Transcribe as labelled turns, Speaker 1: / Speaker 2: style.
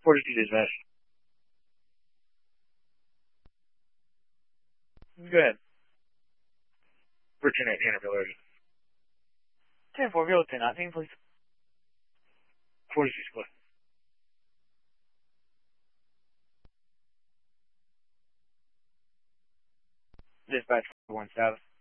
Speaker 1: 42 dispatch. Go ahead. Return at Hannibal area.
Speaker 2: 10-4, go 10-19, please.
Speaker 1: 46 clear.
Speaker 2: Dispatch 1 South.